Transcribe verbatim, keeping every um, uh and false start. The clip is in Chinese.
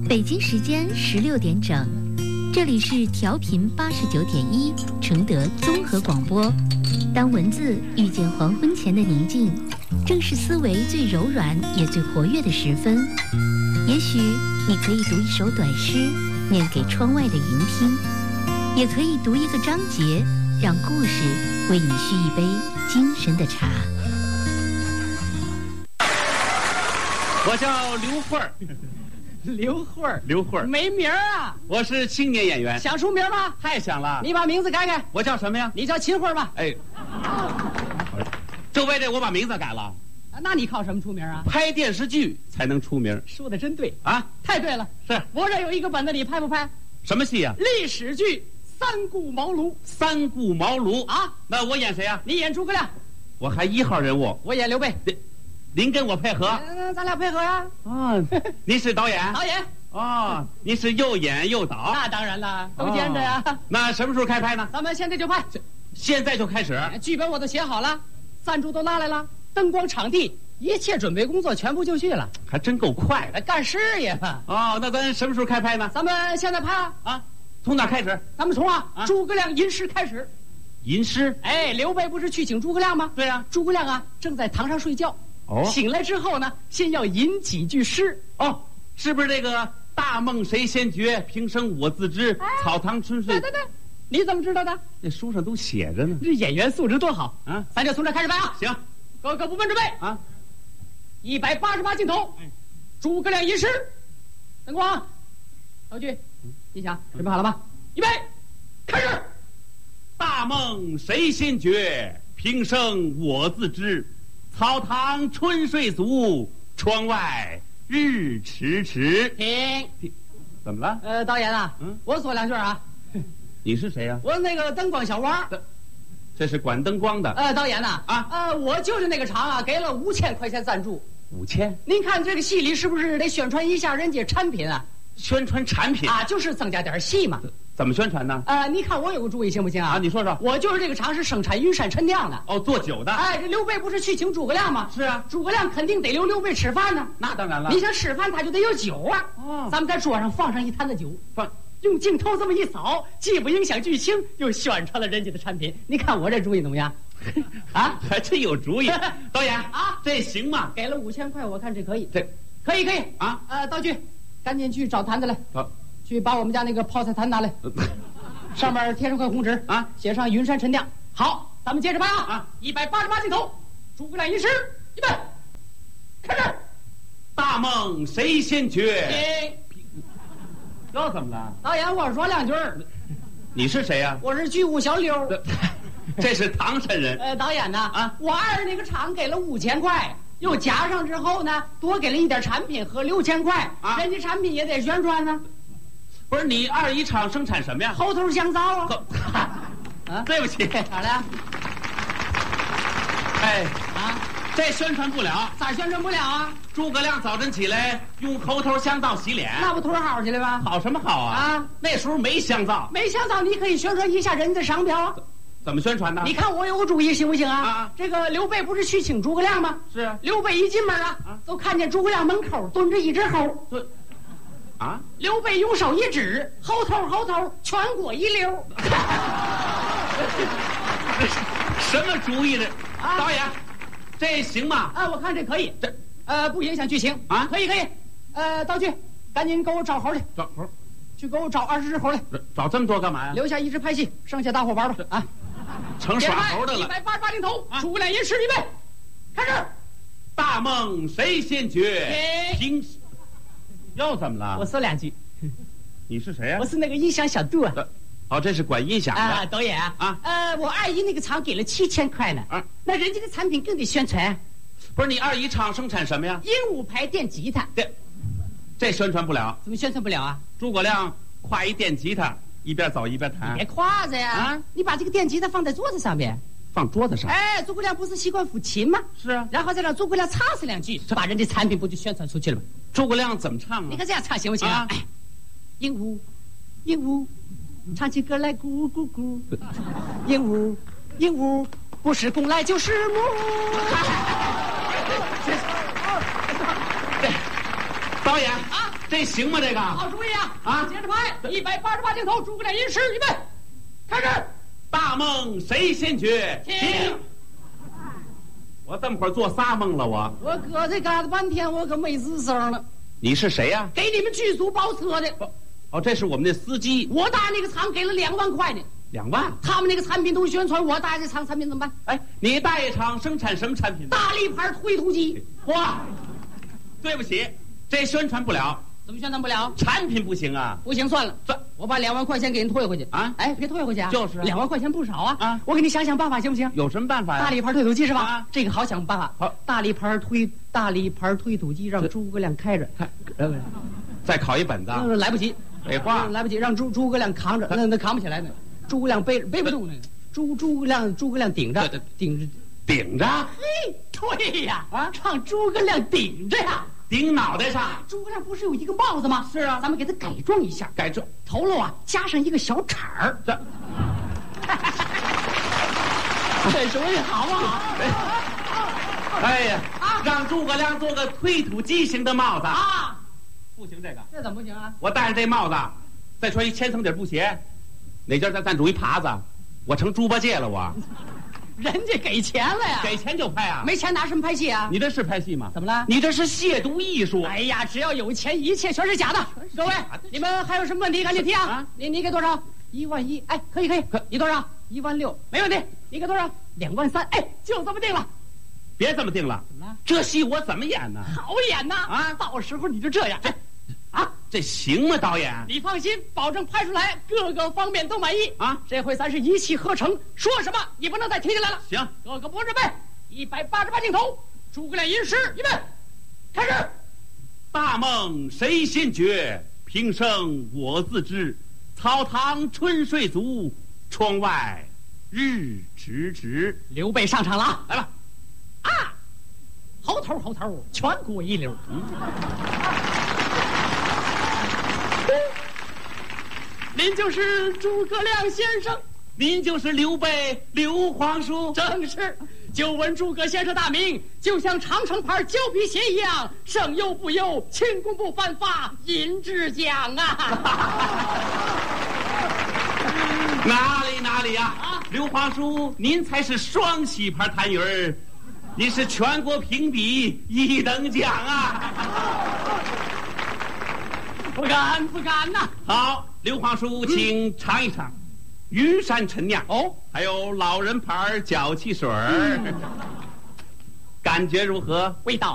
北京时间十六点整，这里是调频八十九点一承德综合广播。当文字遇见黄昏前的宁静，正是思维最柔软也最活跃的时分。也许你可以读一首短诗，念给窗外的云听，也可以读一个章节，让故事为你续一杯精神的茶。 我叫刘慧儿。 刘慧儿， 刘慧儿没名儿啊！ 我是青年演员， 想出名吗？ 太想了。 你把名字改改。 我叫什么呀？ 你叫秦慧儿吧。 哎，就为这我把名字改了。 那你靠什么出名啊？ 拍电视剧才能出名。 说的真对啊， 太对了。 是我这有一个本子，你拍不拍？ 什么戏呀？ 历史剧《三顾茅庐》。 三顾茅庐啊？ 那我演谁呀？ 你演诸葛亮， 我还一号人物。 我演刘备。 您跟我配合？ 嗯，咱俩配合呀。 啊，您是导演？ 导演。 哦，您是又演又导？ 那当然了，都兼着呀。 哦、那什么时候开拍呢？ 咱们现在就拍。 现在就开始。 剧本我都写好了，赞助都拉来了，灯光、场地，一切准备工作全部就绪了。 还真够快的， 干事业嘛。 哦，那咱什么时候开拍呢？ 咱们现在拍啊。 啊，从哪开始？ 咱们从啊，啊诸葛亮吟诗开始。 吟诗？ 哎，刘备不是去请诸葛亮吗？ 对呀、啊。 诸葛亮啊，正在堂上睡觉。 哦。 醒来之后呢，先要吟几句诗。 哦，是不是这个？大梦谁先觉？平生我自知。哎、草堂春睡。 对对对，你怎么知道的？ 那书上都写着呢。 这演员素质多好啊！ 咱就从这开始拍啊！ 行， 各个部门准备啊！ 一百八十八镜头，嗯、诸葛亮吟诗，灯光、道具、音响，准备好了吗？预备，开始！ 大梦谁先觉？平生我自知。草堂春睡足，窗外。日迟迟， 停！ 怎么了？ 呃，导演啊， 嗯， 我说两句啊。 你是谁呀、啊？ 我那个灯光小王， 这是管灯光的。 呃，导演呐， 啊， 呃，我就是那个厂啊，给了五千块钱赞助。 五千？ 您看这个戏里是不是得宣传一下人家产品啊？ 宣传产品啊，就是增加点戏嘛。 怎么宣传呢？ 呃，你看我有个主意行不行啊？ 啊，你说说。 我就是这个厂是生产云山陈酿的。 哦，做酒的。 哎，这刘备不是去请诸葛亮吗？ 是啊， 诸葛亮肯定得留刘备吃饭呢。 那当然了。 你想吃饭，他就得有酒啊。 哦， 咱们在桌上放上一坛子酒， 放， 用镜头这么一扫，既不影响剧情，又宣传了人家的产品。你看我这主意怎么样？啊， 还真有主意。导演啊， 这行吗？ 给了五千块，我看这可以。 这可以可以啊。 呃，道具，赶紧去找坛子来。 好， 去把我们家那个泡菜坛拿来。上面贴上块红纸啊， 写上云山陈酿。好，咱们接着拍啊！ 啊， 一百八十八镜头，诸葛亮吟诗，预备，开始。 大梦谁先觉？ 停。 又怎么了？ 导演，我说两句。 你是谁呀、啊？ 我是剧务小刘。 这是唐山人。 呃，导演呢？ 啊， 我二那个厂给了五千块，又加上之后呢，多给了一点产品和六千块。 啊， 人家产品也得宣传呢。 不是你二一厂生产什么呀？ 猴头香皂啊！ 啊，对不起， 咋了？ 哎啊， 这宣传不了， 咋宣传不了啊？ 诸葛亮早晨起来用猴头香皂洗脸， 那不托好去了吗？ 好什么好啊？ 啊， 那时候没香皂， 没香皂，你可以宣传一下人家的商标啊。 怎么宣传呢？ 你看我有个主意行不行啊？ 啊， 这个刘备不是去请诸葛亮吗？ 是啊。 刘备一进门啊，啊都看见诸葛亮门口蹲着一只猴。 对。啊！ 刘备用手一指，猴头猴头，全国一溜。 什么主意这？ 啊， 导演，这行吗？ 啊，我看这可以。 这呃不影响剧情啊， 可以可以。呃，道具，赶紧给我找猴去。 找猴， 去给我找二十只猴来。 找这么多干嘛呀？ 留下一只拍戏，剩下大伙玩吧。啊， 成耍猴的了。 一百八十八镜头，诸葛亮吟诗预备，开始。 大梦谁先觉？平。又怎么了？ 我说两句。 你是谁呀、啊？ 我是那个音响小杜啊。 哦，这是管音响的啊，导演啊。 啊， 呃，我二姨那个厂给了七千块呢。啊，那人家的产品更得宣传。 不是你二姨厂生产什么呀？ 鹦鹉牌电吉他。 这，这宣传不了。 怎么宣传不了啊？ 诸葛亮挎一电吉他，一边走一边弹。 别挎着呀！啊，你把这个电吉他放在桌子上边。 放桌子上。 哎，诸葛亮不是习惯抚琴吗？ 是啊。 然后再让诸葛亮唱上两句，把人家产品不就宣传出去了吗？ 诸葛亮怎么唱啊？ 你看这样唱行不行啊？ 啊鹦鹉，鹦鹉，唱起歌来咕咕咕。鹦鹉，鹦鹉，不是公来就是母。 导演啊， 这行吗？这个好主意啊！ 啊接着拍，一百八十八镜头，诸葛亮吟诗，预备，开始。 大梦谁先觉？ 停！ 我这么会儿做仨梦了，我。 我搁这嘎达半天，我可没吱声了。 你是谁呀、 给你们剧组包车的， 哦哦，这是我们的司机， 我大那个厂给了两万块呢。 两万。 他们那个产品都宣传，我大这厂产品怎么办？ 哎，你大爷厂生产什么产品？ 大力牌推土机。 哇，对不起，这宣传不了， 怎么宣传不了？ 产品不行啊。 不行，算了， 算我把两万块钱给人退回去啊！ 哎，别退回去啊！ 就是啊两万块钱不少啊！ 啊我给你想想办法，行不行？ 有什么办法呀？ 大力牌推土机是吧？ 啊这个好想办法。 好， 大力牌推大力牌推土机，让这诸葛亮开着， 看呃再考一本子。 那来不及， 废话， 来不及，让诸诸葛亮扛着，那那扛不起来呢。诸葛亮背背不动那个，诸诸葛亮诸葛亮顶着对对， 顶着。 顶着， 嘿，对呀， 啊让诸葛亮顶着呀。 顶脑袋上。 诸葛亮不是有一个帽子吗？ 是啊咱们给他改装一下， 改装头颅啊加上一个小铲儿。 这， 这主意好不好？ 哎呀， 啊让诸葛亮做个推土机型的帽子。 啊， 不行，这个这怎么不行啊？ 我戴上这帽子，再穿一千层底布鞋，哪家再赞助一耙子，我成猪八戒了我。 人家给钱了呀， 给钱就拍啊？ 没钱拿什么拍戏啊？ 你这是拍戏吗？ 怎么了？ 你这是亵渎艺术。 哎呀，只要有钱，一切全是假的。各位，你们还有什么问题赶紧提啊！ 啊你你给多少？一万一，哎，可以可以， 可你多少？一万六，没问题。你给多少？两万三，哎，就这么定了。 别这么定了， 怎么了？ 这戏我怎么演呢？ 好演呐！ 啊到时候你就这样，哎，啊， 这行吗，导演？ 你放心，保证拍出来各个方面都满意啊！ 这回咱是一气呵成，说什么你不能再提起来了。 行， 各个播准备，一百八十八镜头，诸葛亮吟诗，预备，开始。 大梦谁先觉？平生我自知。草堂春睡足，窗外日迟迟。 刘备上场了啊！ 来吧， 啊，猴头猴头，全国一流。嗯，您就是诸葛亮先生。 您就是刘备刘皇叔。 正是，久闻诸葛先生大名，就像长城牌胶皮鞋一样，胜优不优，轻功不犯法，银质奖啊！ 哪里哪里呀、 啊刘皇叔，您才是双喜牌痰盂儿，您是全国评比一等奖啊！ 不敢不敢呐、 好，刘皇叔，请尝一尝云山陈酿哦， 还有老人牌脚气水儿，感觉如何？ 味道